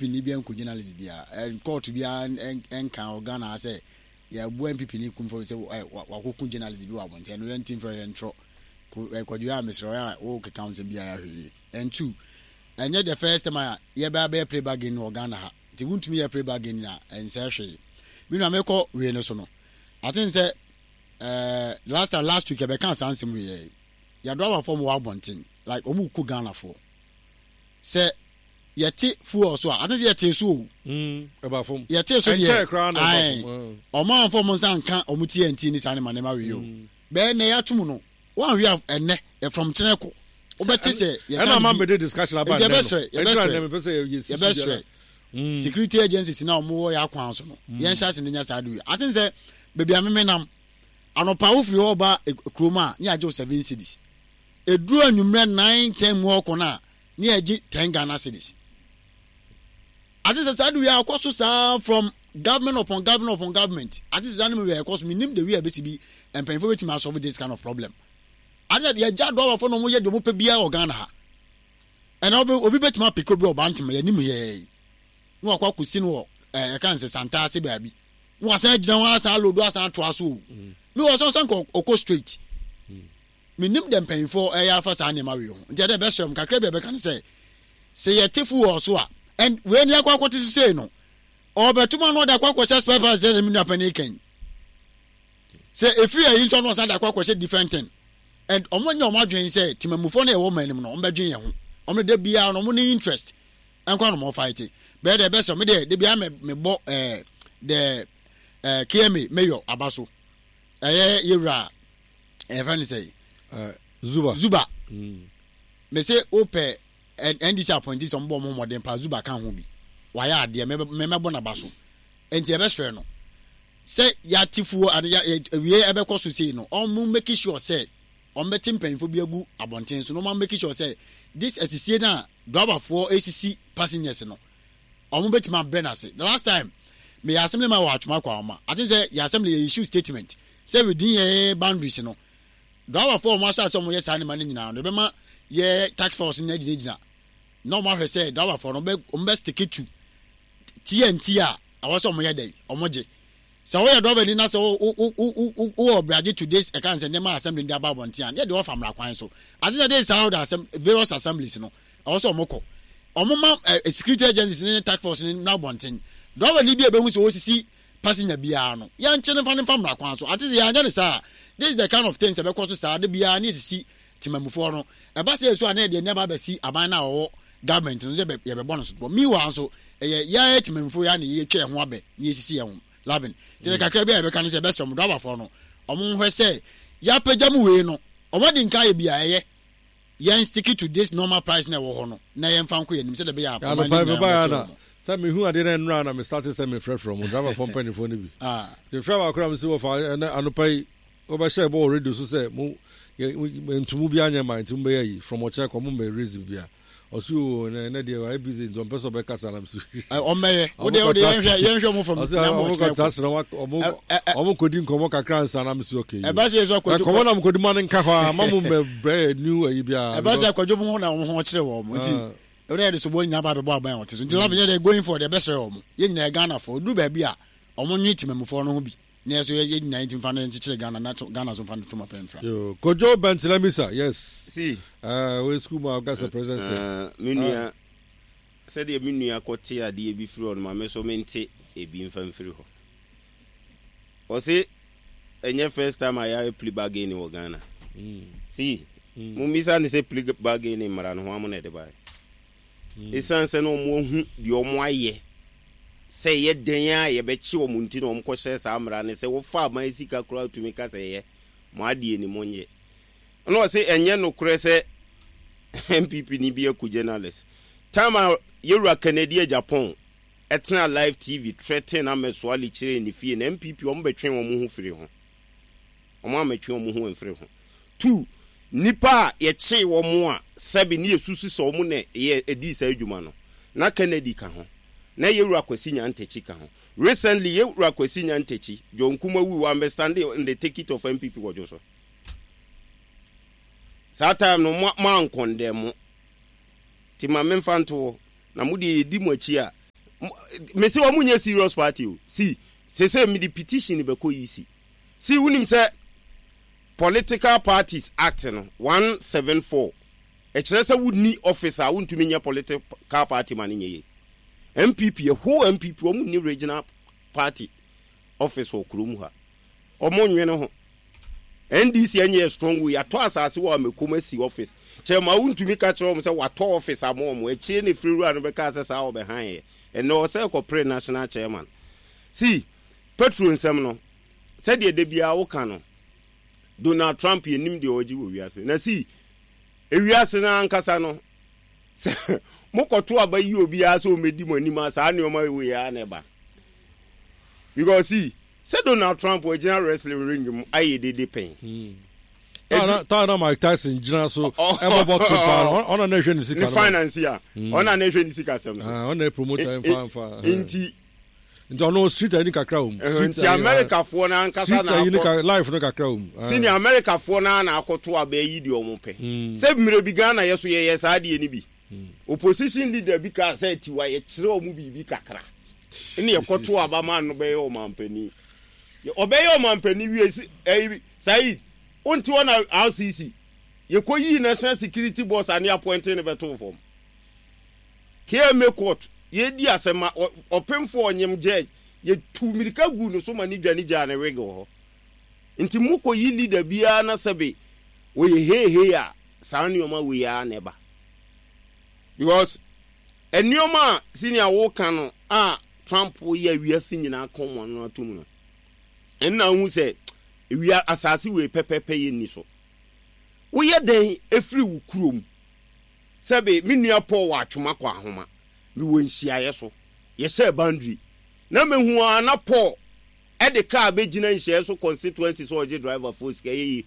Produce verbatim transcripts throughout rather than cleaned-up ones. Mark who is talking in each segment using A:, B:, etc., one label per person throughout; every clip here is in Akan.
A: P ni bi enko journalist bia and court bia enka Ghana say ya bu M P P ni kum for say wakokun journalist bi wa bonte no yentin for yentro kwadua Mister ya o ke council bia ya hwe and two and the first time ya ba be play bargain no Ghana ha ti wuntumi ya play bargain na ense hwe me no ameko we no so no I think say uh last time last week I can answer me here ya do our form wa bonten like omu ku Ghana for say yeti fu also I think yeti so
B: mm eba form
A: yeti so
B: dey ai
A: o man form nsan kan omu T N T ni sane manema we yo be na ya tum no one we have enne from Chineko obeti say
B: yes na man be discussion about
A: that the best way security agencies na omo ya kwan so no yen sha se nya sa do I think say baby ammenam anopa wo free oba kroma ni ajo seven cities eduru anwumre nine ten mu okona ni agi ten Ghana cities I think say we are cost so from government upon government upon government I think say we are cost minim the we be be and pay for to solve this kind of problem I think ya jado for no mo ye de mo pa bia o Ghana ha and obi obi betima piko bi obantim ya nim ye no akwa kusi no eh kan say Santa se bia bi no asan gina wa asan lodo asan to aso me was on sanko oko straight me nim dem pay for eh ya fa sa ne ma we ho ntia de best am kakra be be kan say say ye tifu wo so a and when ya kwa kwoti say no obetuma no da kwa kwa spare parts there me na panican say if you are in so no sa da kwa kwa different thing and omonye omadwen say timamufo na e wo manim no ombedwen ye ho omre de bia no mo ni interest enko no mo fight be the best me de de bia me me bo eh the eh K M A mayor abaso eh yewra eh friend say
B: eh Zuba
A: Zuba mm. me say ope and this appointee some bo mo modern pa Zuba kan ho bi waya ade me me me bo na baso enti e best friend no say ya tifu and ya we ebe koso say no on make sure say on betim penfo bi agu abonten so no man make sure say this asisie na driver for A C C passengers no on betima benase the last time me assembly ma wa atuma kwa ma I think say your assembly issue statement say we din ye boundaries no driver for mo sha so mo yes ani man nyina no be ma ye tax force na gina gina no ma hwe say driver for no be on be stick to T N T a awoso mo ye dey omoje so we do be na so o obrage to this e kan say dem assembly ndi aba bontian ye dey offer mra kwan so as they dey sound assembly various assemblies no also omoko omoma security agencies ni task force ni na bontin do we ni bi e be hu so osisi passenger bia no ya nche fa ni fa mra kwan so at the anya sa this is the kind of things e be cause sa de bia ni sisi timamufo no e ba say so na de ne ba ba si aban na wo government no ye be ye be bonus so mi wa so e ya timamufo ya na ye twa ho abe ni sisi ye ho loving the kakra bia e be kan say best from driver for no omo hwe say ya pagam we no omo di nka ye bia ye yen stick to this normal price na wo ho no na yen fa nko ye nim say de bia
B: ya no pa na say me hu ade na nra na me start say me fresh from driver for penny for ni bi ah say fresh akora me say wo fa anopai wo ba share bo radio so say mo ntumu bia anya man ntumu be yi from oche ko mo me raise bia osu na na de wa busy don person be kasa na msu
A: o meye o de o de yen hwe mo from
B: na mo ko tasra wa omo omo kodi nkomo kakra nsa na msu okay
A: e ba se so
B: ko ko na mo kodi man nka kwa ma mo me bread new ayi bia
A: e ba se ko jobu ho na ho ho kire wo mo nti e re de so bo nya ba be bo aban o teso nti love they going for the best way omo ye nyina Ghana for du ba bia omo nyi timamufo no ho bi na so ye nyina nti fa na nchire Ghana na Ghana so fa no tuma pen fra
B: yo kojo bentelamisa yes
C: see
B: uh we school ma gas presence
C: uh minua said the minua kote ade e bi firi on ma me so mente e bi mfa mfiri ho o se enye first time I play bargain in Ghana mm see mu misa ni se play bargain in mara no ho amu na de bai esanse no mo hu de o mo aye say ye den ya ye be chi o mu nti no mo ko share sa amra ne se wo fa ma sika kura to me ka say ye mo ade ni mo nye no say enye no kure say M P P ni bi e ku journalist tama yewura Canada Japan etna live T V threaten ameso ali kire ni fie na M P P o mo betwen o mo hu firi ho o mo ametwen o mo hu enfiri ho two nipa ye chi wo mo a sebi ni esusu so mo ne ye edi sa adwuma no na Kennedy ka ho na yewura Kwesi Nyantechi ka ho recently yewura Kwesi Nyantechi John Kuma we understand in the take it of M P P wo so sa time no ma condemn ti ma memfanto na mudi edi mo achi a me say omunye serious party o see say say me the petition be ko easy see unim say Political Parties Act no one seventy-four e kire say wuni officer wuntumi nya political party man nye M P P, a whole M P P, omu ni regional party office or kurum ha. Omo nwene ho. N D C anye strong we ato asase wa mekomasi office. Chema untumi ka kire omo say wato office amomo e kire ne free run be ka say sa wo be han e. And no say ko pre national chairman. See, Petro nsem no. Say de de bia wo ka no. Donald Trump ye nim de oji wo wiase. Na see, e wiase na ankasa no. Mokoto abayi obi aso medi monima sa aneoma we ya neba because see say Donald Trump we general wrestling ring mu aye dede pen
B: ta ta na Mike Tyson general so ebo box fa ona na hwe ni sika
C: no finance ya ona na hwe ni sika sem
B: ah ona promoter en fa
C: inti
B: nti ono street ani kakra um
C: street America fo na ankasa na
B: life no kakra um
C: sini America fo na na akoto abayi di omo pe say mire bi Ghana yeso ye ye sa de ni bi opposition leader bi ka say tiwa ye kire o mu bibi kakra ene ye koto abama no be o mampani ye obey o mampani wi eh Said onti wona R C C ye koyi national security boss ani appointing ne beto form ke me court ye di asema opemfo onyem judge ye tu mirika gu no so mani dwane ja na wege ho nti mu koyi leader bia na sebe wo ye he he a sani o ma we ya neba because enioma senior wo kan no a Trump wo ya wiase nyina komo no atum no enna hu se ewia asase we pepepe ye ni so wo ye den efri wo kurom sebe menua Paul wa atwoma kwa ahoma mi wo nhia ye so ye share boundary na mehu ana Paul e de car be gina nhia so constituency so oje driver force ke ye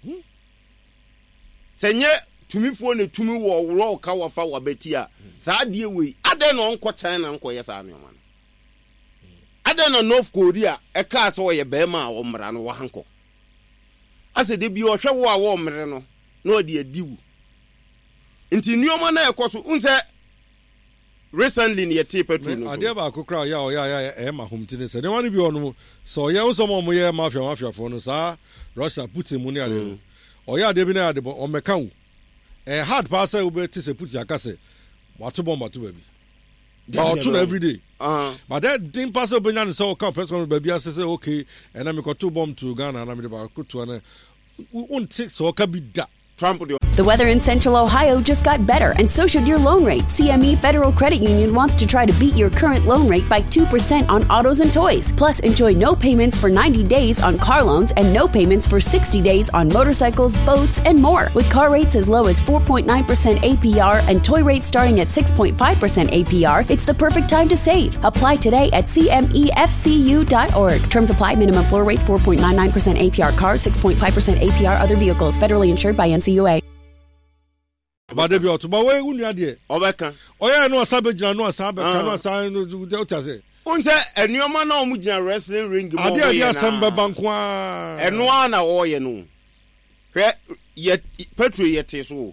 C: senye tumifo ne tumi wo woro ka wafa wabeti a saa de we ade no nko China nko ye saa neoma no ade no North Korea e ka so ye be ma wo mra no wa hanko ase de bi o hwe wo a wo mre no na odi adiwu nti neoma na ekoso unse recently ne te Petro no
B: ade ba akokra ya o ya ya e ma homtine se de wani bi ono so ye unso mo mo ye mafia mafia fo no saa Russia Putin mu ne ade o ya de bi na ade o meka wo eh hard pass we be to say put your case what to bomb to baby but to every day uh but that didn't pass up in so come press con baby I say okay and I'm got two bomb to Ghana and I'm about to an won't take so can be that Trump.
D: The weather in Central Ohio just got better, and so should your loan rate. C M E Federal Credit Union wants to try to beat your current loan rate by two percent on autos and toys. Plus, enjoy no payments for ninety days on car loans and no payments for sixty days on motorcycles, boats, and more. With car rates as low as four point nine percent A P R and toy rates starting at six point five percent A P R, it's the perfect time to save. Apply today at C M E F C U dot org. Terms apply. Minimum floor rates four point nine nine percent A P R cars, six point five percent A P R other vehicles. Federally insured by N C U A.
B: Ba de bi oto ba we unu ade
C: obeka
B: oya no asabe gina no asabe ka no asan no de utase
C: unse enuoma na omu gina wrestling ring mo
B: ade ade asamba banko a
C: eno na wo ye no hwe ye Petro ye te so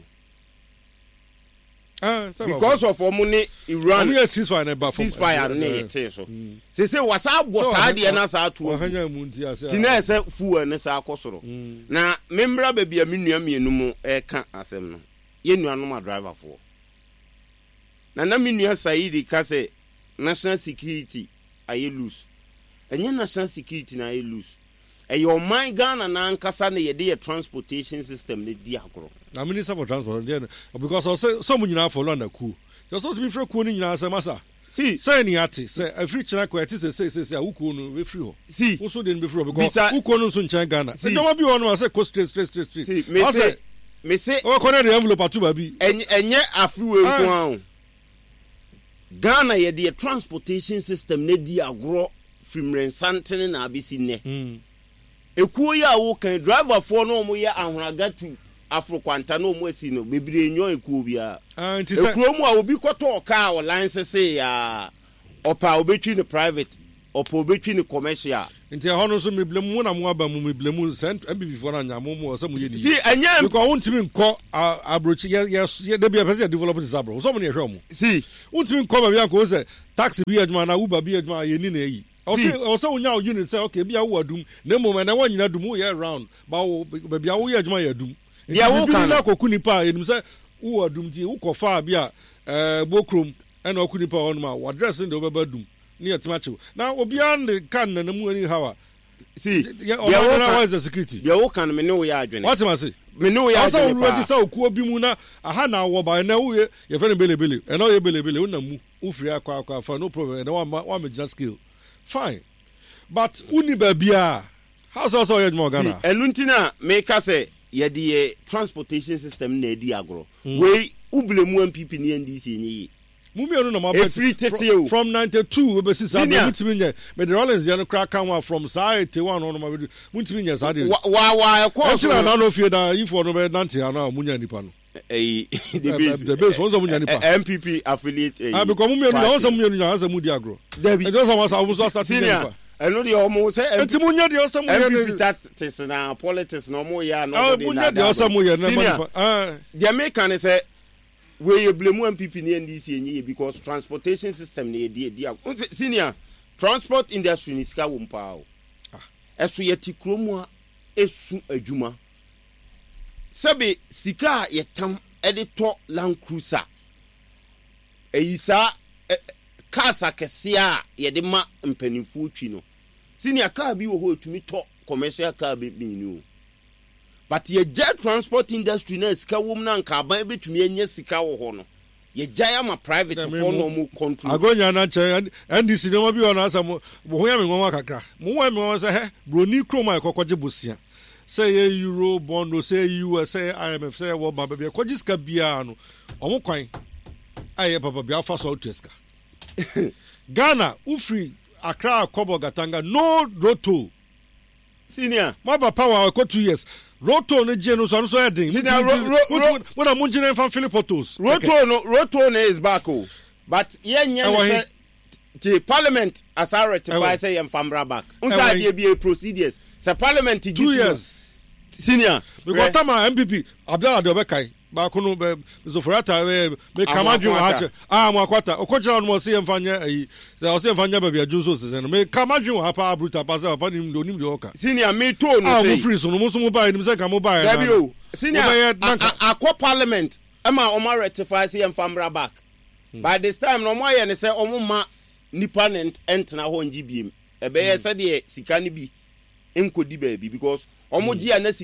B: ah
C: because of omuni Iran
B: omu ye ceasefire na ba for
C: ceasefire na ye te so se se wasa abo saa de na saa to
B: ohanya mu nti ase
C: ti na ese fuwa na saa kosoro na membra ba bia menua mienu mu e ka asem no ye nuanu ma driver for na na menua Saidi ka se national security aye loose enye national security na aye loose e your mind Ghana na ankasa na ye de transportation system ne di akoro
B: na minister for transport there because I say some nyina for land ku just so to be free ku ni nyina say masa
C: see
B: say ni ati say every china ko ati say say say akuku no we free ho
C: see
B: also dey be free because akuku no so nchen Ghana say don't be one say go straight straight straight straight
C: see me say me say
B: o ko na the envelope atu ba bi
C: enye afiwe nko an Ghana ye the transportation system ne di agro from Rensantene na abisi ne mm. Ekuo ya wo kan driver for no mo ye ahuraga tu afro kwanta no mo asi no bebre enyo ekuo bia
B: ah nti say
C: ekuo mu a obi koto car o license say ya opa obetwi ne private opo betwi ne commercial
B: nti ho no so me blame mu na mu aba mu me blame send M P P for na nya mo mo so mu ye ni
C: si anya
B: because untimi nko abrochi ye de bia person develop this abro so mo ne hwe mo
C: si
B: untimi nko ba bia ko say taxi bi adwuma na Uber bi adwuma ye ni na yi o so unya unit say okay bia wo adum na mo na wo nyina dum ye round ba wo ba bia wo ye adwuma ye adum
C: ya wo kan
B: na kokuni pa enim say wo adum ti wo kofa bia eh bokrom ena okuni pa on ma wo address ndi obeba dum ni yetimacho na obia ne kan na mu ani hawa
C: see
B: ya wo is the security
C: ya wo kan me ne wo ya adwene
B: what am say
C: me ne wo ya adwene
B: pa asa okuo bi mu na aha na wo ba na wo ye ye fe ne belebele ena ye belebele wo na mu wo free akwa akwa fa no problem ena wa wa me just skill fine but uni ba bia how so so ye mo Ghana
C: enu ntina me ka say ye de transportation system na edi agro we ublemu M P P ni N D C nyi
B: mumi anu na ma
C: from,
B: from ninety-two we be sisa mutimi nye me the Rollins ye no crack kan wa from sa eighty-one no ma mutimi nye sa de
C: wa wa ko
B: so na no fie da if no be ninety ana munya nipa no
C: eh the base
B: the base wonso munya nipa
C: M P P affiliate eh
B: ah because mumi anu na wonso munya nya wonso mudi agro e just am sa wonso start nipa
C: eno de omo say
B: enti munya de wonso munya
C: M P P tactics na politics no mo ya no
B: de na munya de wonso munya na nipa ah
C: the American say we blame M P P ni N D C enye because transportation system na dey dey senior transport industry ni sika wo mpa o eso yeti kromu a esu adwuma sebe sika yetam editor Land Cruiser eyisa kasa kese a yede ma mpanimfu twi no senior car bi wo ho etumi to commercial car bi ni o but ye jet transport industry na sika wom na nka ba betumi enye sika wo ho no ye jaya ma private for no mu control
B: agonya na che N D C no bi ona asa mo ho ya me nwa kakra mo wa me won say he broni kroma ekokoje bosia say ye euro bond no say U S say I M F say wo ba bia koji sika bia no omo kwan aye papa bia fa so teska Ghana ufri Accra Kobo Gatanga no roto
C: senior
B: maba power ko two years roto no je no so so edin when am ngine fan Philippotos
C: roto no roto no is back o but yenye the parliament as I ratify say em famra back unsa dey be procedures say parliament
B: two years
C: senior
B: because tama M P P Abdallah de obekai ba kono be Zoforata me kamadun ha ah mo akwata okojira no mo se emfanya ayi se o se emfanya ba bia junso se no me kamadun ha pa bruta pa se pa nim do nim de oka
C: senior me to no say
B: ah mo free so no mo so mo ba nim se ka mo ba
C: ya na senior akwa parliament ama o ma ratify say emfamra back by this time no mo aye ne se o mo ma nipa entna ho ngibiem ebe ye se de sika ni bi enkodi ba bi because o mo gia na